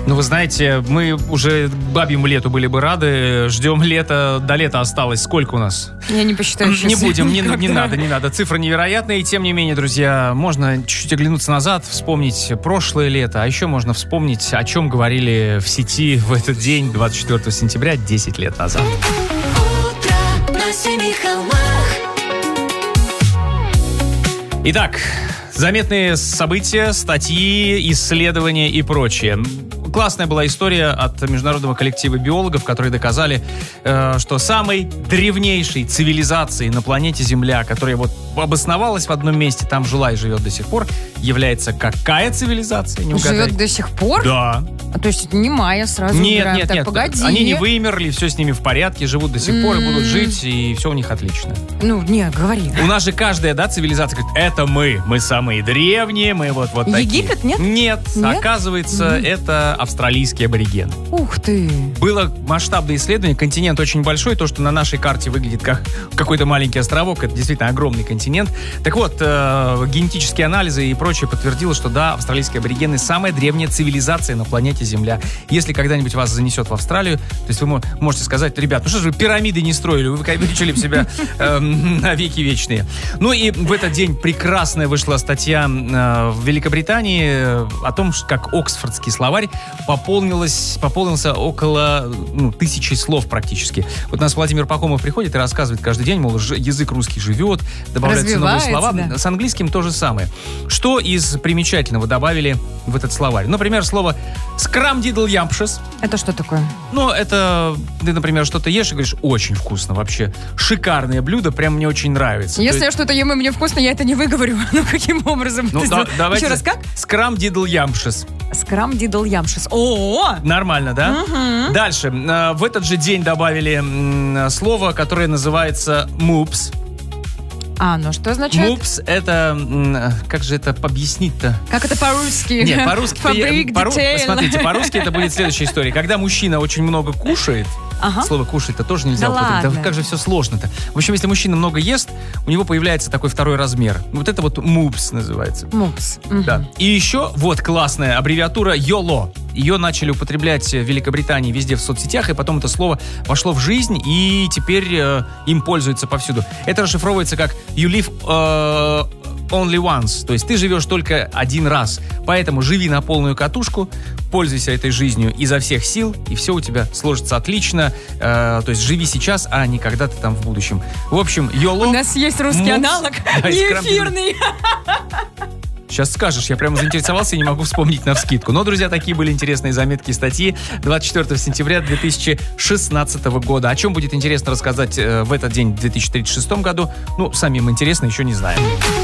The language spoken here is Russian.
Ну, вы знаете, мы уже бабьему лету были бы рады. Ждем лета. До лета осталось. Сколько у нас? Я не посчитаю сейчас. Не будем, не надо. Цифры невероятные. И тем не менее, друзья, можно чуть-чуть оглянуться назад, вспомнить прошлое лето. А еще можно вспомнить, о чем говорили в сети в этот день, 24 сентября, 10 лет назад. Утро на семи холмах. Итак, заметные события, статьи, исследования и прочее. Классная была история от международного коллектива биологов, которые доказали, что самой древнейшей цивилизацией на планете Земля, которая вот обосновалась в одном месте, там жила и живет до сих пор, является какая цивилизация? Не угадайте. Живет до сих пор? Да. А то есть это не майя, сразу убираем. Нет. Так, погоди. Они не вымерли, все с ними в порядке, живут до сих пор и будут жить, и все у них отлично. Ну, не, говори. У нас же каждая, цивилизация говорит, это мы самые древние, мы вот такие. Египет, нет? Нет, оказывается, это австралийские аборигены. Ух ты. Было масштабное исследование, континент очень большой, то, что на нашей карте выглядит как какой-то маленький островок, это действительно огромный континент. Так вот, генетические анализы и прочее подтвердило, что да, австралийские аборигены самая древняя цивилизация на планете Земля. Если когда-нибудь вас занесет в Австралию, то есть вы можете сказать, ребят, ну что же вы пирамиды не строили, вы выкачали в себя навеки вечные. Ну и в этот день прекрасная вышла статья в Великобритании о том, как Оксфордский словарь пополнился около 1000 слов практически. Вот у нас Владимир Пахомов приходит и рассказывает каждый день, мол, язык русский живет, добавляются новые слова. Да. С английским то же самое. Что из примечательного добавили в этот словарь? Например, слово «скрамдидлямпшес». Это что такое? Ну, это ты, например, что-то ешь и говоришь, очень вкусно вообще. Шикарное блюдо, прям мне очень нравится. Если я что-то ем и мне вкусно, я это не выговорю. Ну, каким образом? Давайте. Еще раз, как? Скрамдидлямпшес. Скрамдидлямпшес. О! Нормально, да? Угу. Дальше. В этот же день добавили слово, которое называется «мупс». Ну что означает? Мупс — это... Как же это объяснить-то? Как это по-русски? Нет, по-русски... Фабрик-детейл. Смотрите, по-русски это будет следующая история. Когда мужчина очень много кушает, слово «кушать»-то тоже нельзя употребить. Ладно. Как же все сложно-то. В общем, если мужчина много ест, у него появляется такой второй размер. Вот это вот мупс называется. Мупс. Да. И еще вот классная аббревиатура YOLO. Ее начали употреблять в Великобритании везде в соцсетях, и потом это слово вошло в жизнь, и теперь им пользуются повсюду. Это расшифровывается как «you live only once», то есть ты живешь только один раз. Поэтому живи на полную катушку, пользуйся этой жизнью изо всех сил, и все у тебя сложится отлично. То есть живи сейчас, а не когда-то там в будущем. В общем, YOLO. У нас есть русский аналог, не эфирный. Сейчас скажешь, я прямо заинтересовался и не могу вспомнить навскидку. Но, друзья, такие были интересные заметки и статьи 24 сентября 2016 года. О чем будет интересно рассказать в этот день в 2036 году, самим интересно, еще не знаем.